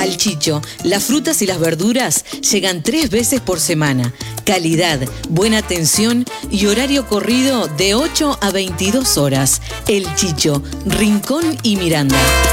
Al Chicho, las frutas y las verduras llegan 3 veces por semana. Calidad, buena atención y horario corrido de 8 a 22 horas. El Chicho, Rincón y Miranda.